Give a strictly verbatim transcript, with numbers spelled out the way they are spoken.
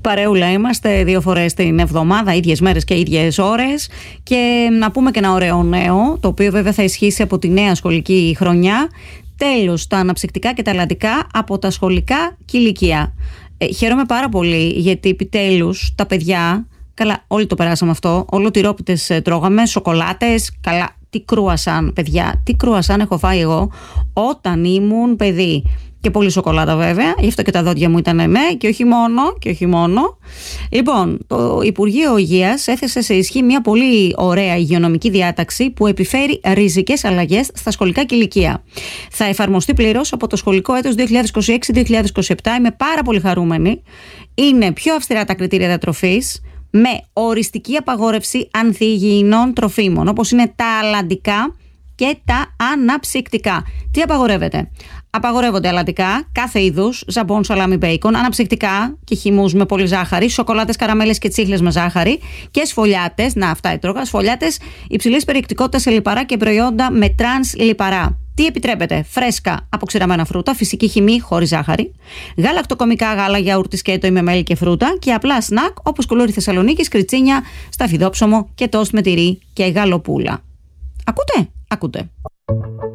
Παρεούλα είμαστε δύο φορές την εβδομάδα, ίδιες μέρες και ίδιες ώρες. Και να πούμε και ένα ωραίο νέο, το οποίο βέβαια θα ισχύσει από τη νέα σχολική χρονιά. Τέλος τα αναψυκτικά και τα αλλαντικά από τα σχολικά κηλικία. Ε, χαίρομαι πάρα πολύ, γιατί επιτέλους τα παιδιά, καλά, όλοι το περάσαμε αυτό, όλο τυρόπιτες τρώγαμε, σοκολάτες, καλά, τι κρούασαν, παιδιά, τι κρούασαν έχω φάει εγώ όταν ήμουν παιδί. Και πολύ σοκολάτα βέβαια, γι' αυτό και τα δόντια μου ήταν ναι, και όχι μόνο, και όχι μόνο. Λοιπόν, το Υπουργείο Υγείας έθεσε σε ισχύ μια πολύ ωραία υγειονομική διάταξη που επιφέρει ριζικές αλλαγές στα σχολικά κηλικία. Θα εφαρμοστεί πλήρως από το σχολικό έτος δύο χιλιάδες είκοσι έξι δύο χιλιάδες είκοσι επτά. Είμαι πάρα πολύ χαρούμενη. Είναι πιο αυστηρά τα κριτήρια διατροφής, με οριστική απαγόρευση ανθυγιεινών τροφίμων, όπως είναι τα αλλαντικά και τα αναψυκτικά. Τι απαγορεύεται? Απαγορεύονται αλλαντικά κάθε είδους, ζαμπόν, σαλάμι, μπέικον, αναψυκτικά και χυμούς με πολύ ζάχαρη, σοκολάτες, καραμέλες και τσίχλες με ζάχαρη και σφολιάτες, να αυτά έτρωγα, σφολιάτες υψηλής περιεκτικότητας σε λιπαρά και προϊόντα με τρανς λιπαρά. Τι επιτρέπεται? Φρέσκα αποξηραμένα φρούτα, φυσική χυμή χωρίς ζάχαρη, γαλακτοκομικά γάλα, γιαούρτι, σκέτο ή με μέλι και φρούτα και απλά σνακ όπως κουλούρι Θεσσαλονίκης, κριτσίνια, σταφιδόψωμο και τόστ με τυρί και γαλοπούλα. Ακούτε? Ακούτε.